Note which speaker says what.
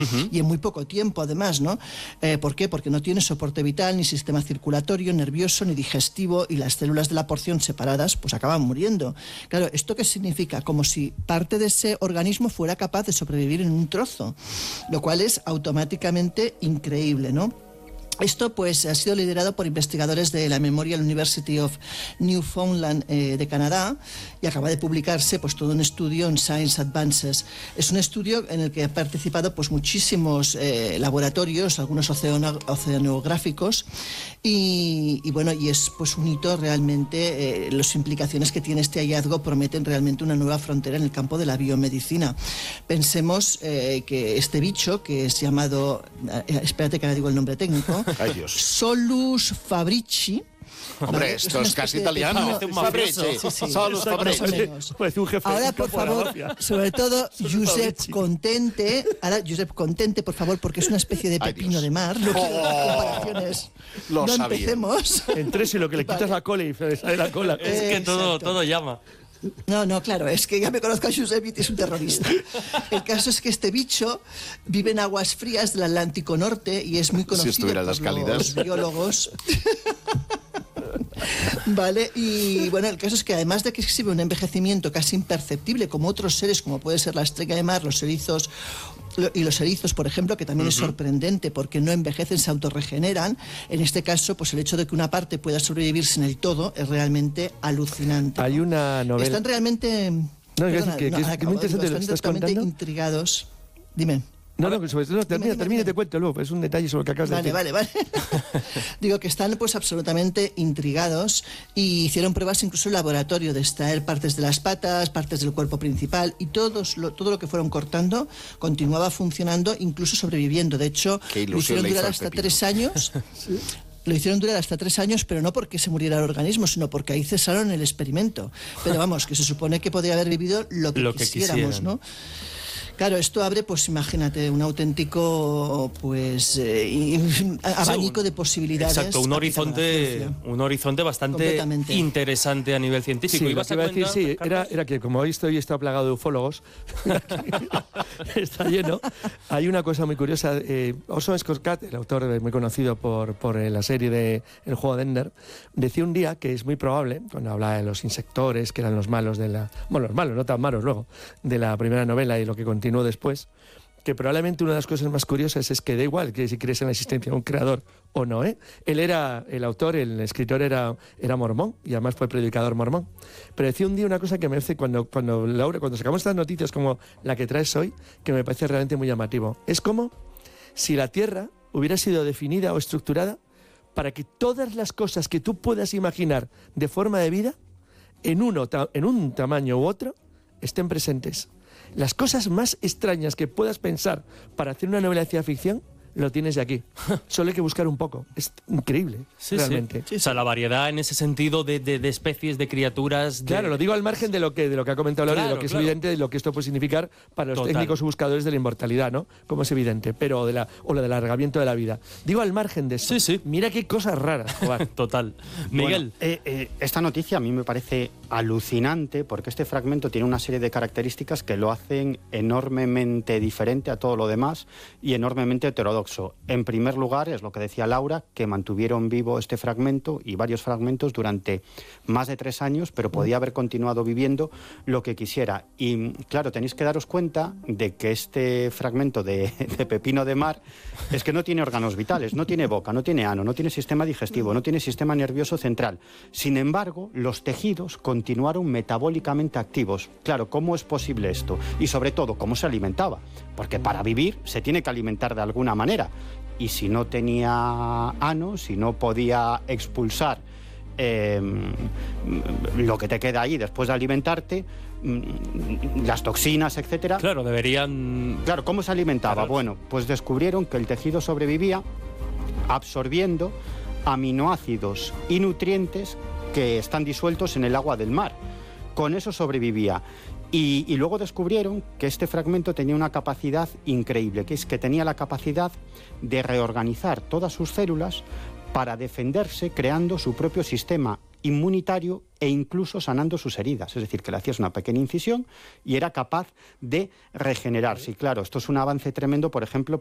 Speaker 1: y en muy poco tiempo además, ¿no? ¿Por qué? Porque no tiene soporte vital, ni sistema circulatorio, nervioso, ni digestivo, y las células de la porción separadas pues acaban muriendo. Claro, ¿esto qué significa? Como si parte de ese organismo fuera capaz de sobrevivir en un trozo, lo cual es automáticamente increíble, ¿no? Esto pues ha sido liderado por investigadores de la Memorial University of Newfoundland de Canadá, y acaba de publicarse pues todo un estudio en Science Advances. Es un estudio en el que han participado pues muchísimos laboratorios, algunos oceanográficos, y bueno, y es pues un hito realmente. Las implicaciones que tiene este hallazgo prometen realmente una nueva frontera en el campo de la biomedicina. Pensemos que este bicho, que es llamado, espérate que ahora digo el nombre técnico,
Speaker 2: Ay, Dios.
Speaker 1: Solus fabrici.
Speaker 2: Hombre, esto es casi italiano. Solus fabrici.
Speaker 3: Pues un jefe.
Speaker 1: Ahora, por favor, sobre todo, Josep Contente. Ahora, Josep Contente, por favor, porque es una especie de pepino de mar. No quiero comparaciones.
Speaker 2: Lo
Speaker 1: no
Speaker 2: sabía.
Speaker 1: Empecemos.
Speaker 3: En tres y lo que le quitas la cola y se le sale la cola.
Speaker 4: Es que todo llama.
Speaker 1: No, claro, es que ya me conozco a Josep y es un terrorista. El caso es que este bicho vive en aguas frías del Atlántico Norte y es muy conocido
Speaker 2: estuviera en las
Speaker 1: por
Speaker 2: cálidas.
Speaker 1: los biólogos. Vale, y bueno, el caso es que además de que exhibe un envejecimiento casi imperceptible como otros seres, como puede ser la estrella de mar, los erizos, por ejemplo, que también es sorprendente porque no envejecen, se autorregeneran. En este caso, pues el hecho de que una parte pueda sobrevivir sin el todo es realmente alucinante, ¿no?
Speaker 3: Hay una novela...
Speaker 1: Están realmente...
Speaker 3: No,
Speaker 1: perdona,
Speaker 3: que es muy interesante lo que estás
Speaker 1: están totalmente
Speaker 3: contando.
Speaker 1: intrigados. Dime.
Speaker 3: No, termina, te cuento luego. Es un detalle sobre lo que acabas de decir.
Speaker 1: Vale. Digo que están pues absolutamente intrigados y hicieron pruebas incluso en laboratorio de extraer partes de las patas, partes del cuerpo principal, y todo lo que fueron cortando continuaba funcionando, incluso sobreviviendo. De hecho, lo hicieron durar hasta 3 años. ¿Sí? Lo hicieron durar hasta 3 años, pero no porque se muriera el organismo, sino porque ahí cesaron el experimento. Pero vamos, que se supone que podría haber vivido lo que quisiéramos, ¿no? Claro, esto abre, pues imagínate, un auténtico pues abanico de posibilidades.
Speaker 4: Exacto, un horizonte bastante interesante a nivel científico.
Speaker 3: Sí, lo que iba a decir, sí, era que como hoy he estado plagado de ufólogos, está lleno. Hay una cosa muy curiosa. Orson Scott Card, el autor muy conocido por la serie de El juego de Ender, decía un día que es muy probable, cuando hablaba de los insectores, que eran los malos los malos, no tan malos luego, de la primera novela y lo que continuó después, que probablemente una de las cosas más curiosas es que da igual que si crees en la existencia de un creador o no, Él era el autor, el escritor era mormón y además fue predicador mormón. Pero decía un día una cosa que me hace cuando sacamos estas noticias como la que traes hoy, que me parece realmente muy llamativo. Es como si la Tierra hubiera sido definida o estructurada para que todas las cosas que tú puedas imaginar de forma de vida, en un tamaño u otro, estén presentes. Las cosas más extrañas que puedas pensar para hacer una novela de ciencia ficción, lo tienes de aquí. Solo hay que buscar un poco. Es increíble, realmente.
Speaker 4: Sí. O sea, la variedad en ese sentido de especies, de criaturas...
Speaker 3: Claro, lo digo al margen de lo que ha comentado Laura, de lo que es evidente, de lo que esto puede significar para los técnicos buscadores de la inmortalidad, ¿no? Como es evidente, pero lo del alargamiento de la vida. Digo al margen de eso.
Speaker 4: Sí.
Speaker 3: Mira qué cosas raras, Juan.
Speaker 4: Total. Miguel.
Speaker 5: Bueno, esta noticia a mí me parece alucinante porque este fragmento tiene una serie de características que lo hacen enormemente diferente a todo lo demás y enormemente heterodoxo. En primer lugar, es lo que decía Laura, que mantuvieron vivo este fragmento y varios fragmentos durante más de 3 años, pero podía haber continuado viviendo lo que quisiera. Y claro, tenéis que daros cuenta de que este fragmento de pepino de mar es que no tiene órganos vitales, no tiene boca, no tiene ano, no tiene sistema digestivo, no tiene sistema nervioso central. Sin embargo, los tejidos continuaron metabólicamente activos. Claro, ¿cómo es posible esto? Y sobre todo, ¿cómo se alimentaba? Porque para vivir se tiene que alimentar de alguna manera. Y si no tenía ano, si no podía expulsar lo que te queda ahí después de alimentarte, las toxinas, etcétera.
Speaker 4: Claro, deberían...
Speaker 5: Claro, ¿cómo se alimentaba?
Speaker 4: Claro.
Speaker 5: Bueno, pues descubrieron que el tejido sobrevivía absorbiendo aminoácidos y nutrientes que están disueltos en el agua del mar. Con eso sobrevivía. Y luego descubrieron que este fragmento tenía una capacidad increíble, que es que tenía la capacidad de reorganizar todas sus células para defenderse creando su propio sistema inmunitario e incluso sanando sus heridas. Es decir, que le hacías una pequeña incisión y era capaz de regenerarse. Y claro, esto es un avance tremendo, por ejemplo,